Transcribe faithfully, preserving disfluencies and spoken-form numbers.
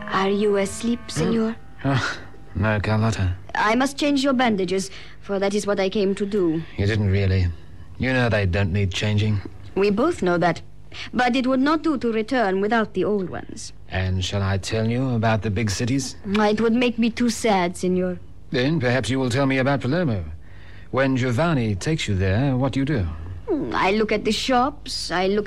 Are you asleep, senor? Oh, no, Carlotta. I must change your bandages, for that is what I came to do. You didn't really. You know they don't need changing. We both know that. But it would not do to return without the old ones. And shall I tell you about the big cities? It would make me too sad, senor. Then perhaps you will tell me about Palermo. When Giovanni takes you there, what do you do? I look at the shops, I look